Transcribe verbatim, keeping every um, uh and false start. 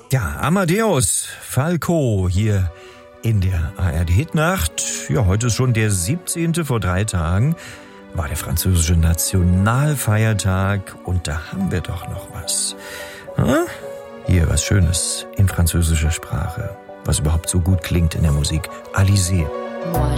Ja, Amadeus Falco hier in der A R D-Hitnacht. Ja, heute ist schon der siebzehnte Vor drei Tagen war der französische Nationalfeiertag. Und da haben wir doch noch was. Hm? Hier was Schönes in französischer Sprache, was überhaupt so gut klingt in der Musik. Alizé.